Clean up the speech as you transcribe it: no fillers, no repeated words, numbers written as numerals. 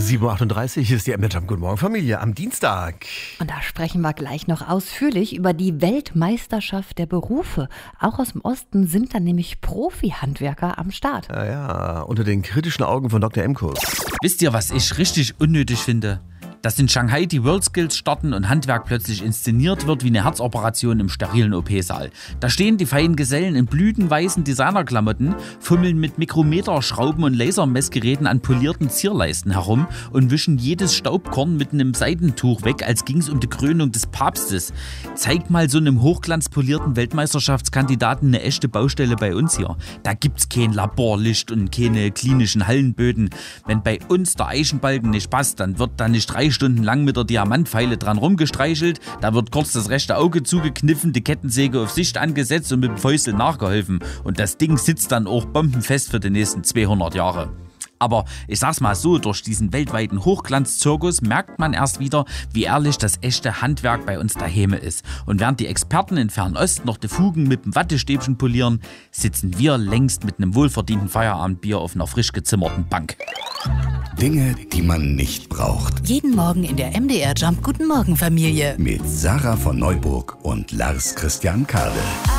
7.38 Uhr ist die MDR Jump. Guten Morgen, Familie, am Dienstag. Und da sprechen wir gleich noch ausführlich über die Weltmeisterschaft der Berufe. Auch aus dem Osten sind dann nämlich Profi-Handwerker am Start. Ja, unter den kritischen Augen von Dr. Emkus. Wisst ihr, was ich richtig unnötig finde? Dass in Shanghai die WorldSkills starten und Handwerk plötzlich inszeniert wird wie eine Herzoperation im sterilen OP-Saal. Da stehen die feinen Gesellen in blütenweißen Designerklamotten, fummeln mit Mikrometerschrauben und Lasermessgeräten an polierten Zierleisten herum und wischen jedes Staubkorn mit einem Seidentuch weg, als ging es um die Krönung des Papstes. Zeig mal so einem hochglanzpolierten Weltmeisterschaftskandidaten eine echte Baustelle bei uns hier. Da gibt's kein Laborlicht und keine klinischen Hallenböden. Wenn bei uns der Eichenbalken nicht passt, dann wird da nicht 3 Stunden lang mit der Diamantpfeile dran rumgestreichelt, da wird kurz das rechte Auge zugekniffen, die Kettensäge auf Sicht angesetzt und mit dem Fäustel nachgeholfen. Und das Ding sitzt dann auch bombenfest für die nächsten 200 Jahre. Aber ich sag's mal so, durch diesen weltweiten Hochglanzzirkus merkt man erst wieder, wie ehrlich das echte Handwerk bei uns daheim ist. Und während die Experten in Fernost noch die Fugen mit dem Wattestäbchen polieren, sitzen wir längst mit einem wohlverdienten Feierabendbier auf einer frisch gezimmerten Bank. Dinge, die man nicht braucht. Jeden Morgen in der MDR Jump Guten Morgen Familie. Mit Sarah von Neuburg und Lars Christian Kade.